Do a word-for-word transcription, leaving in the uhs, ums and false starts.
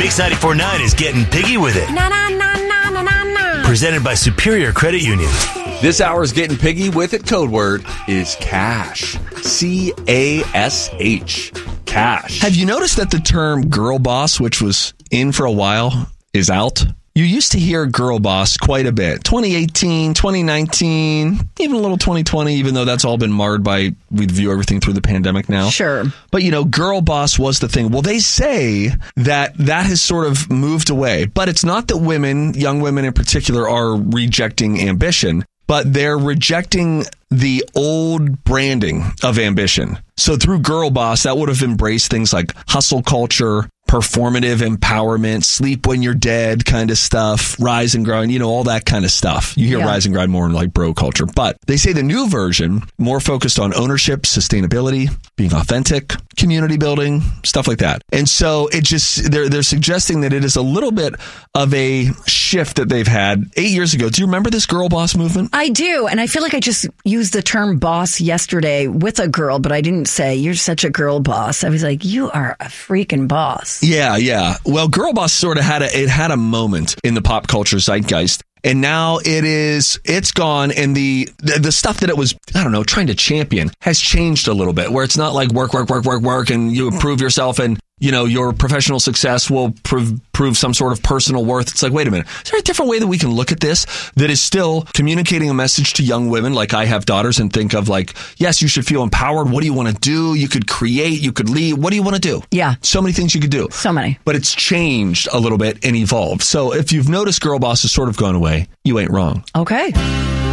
Mix ninety-four point nine is getting piggy with it. Na, na, na, na, na, na, na. Presented by Superior Credit Union. This hour's getting piggy with it. Code word is cash. C A S H. Cash. Have you noticed that the term girl boss, which was in for a while, is out? You used to hear girl boss quite a bit. twenty eighteen, twenty nineteen, even a little twenty twenty, even though that's all been marred by, we view everything through the pandemic now. Sure. But, you know, girl boss was the thing. Well, they say that that has sort of moved away. But it's not that women, young women in particular, are rejecting ambition, but they're rejecting the old branding of ambition. So through girl boss, that would have embraced things like hustle culture, performative empowerment, sleep when you're dead kind of stuff, rise and grind, you know, all that kind of stuff. You hear Yeah. rise and grind more in like bro culture. But they say the new version, more focused on ownership, sustainability, being authentic, community building, stuff like that. And so it just, they're, they're suggesting that it is a little bit of a shift that they've had eight years ago. Do you remember this girl boss movement? I do. And I feel like I just used the term boss yesterday with a girl, but I didn't say, you're such a girl boss. I was like, you are a freaking boss. Yeah, yeah. Well, girl boss sort of had a, it had a moment in the pop culture zeitgeist. And now it is, it's gone. And the, the, the stuff that it was, I don't know, trying to champion has changed a little bit, where it's not like work, work, work, work, work, and you improve yourself and, you know, your professional success will prove, prove some sort of personal worth. It's like, wait a minute. Is there a different way that we can look at this that is still communicating a message to young women? Like, I have daughters and think of like, yes, you should feel empowered. What do you want to do? You could create, you could lead. What do you want to do? Yeah. So many things you could do. So many. But it's changed a little bit and evolved. So if you've noticed girl boss has sort of gone away, you ain't wrong. Okay.